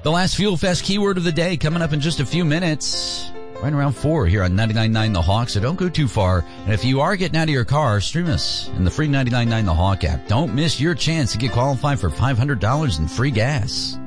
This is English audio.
The last Fuel Fest keyword of the day coming up in just a few minutes. Right around 4 here on 99.9 The Hawk, so don't go too far. And if you are getting out of your car, stream us in the free 99.9 The Hawk app. Don't miss your chance to get qualified for $500 in free gas.